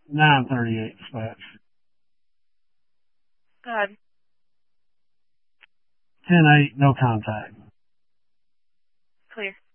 938 dispatch. Go ahead. 10-8, no contact. Clear.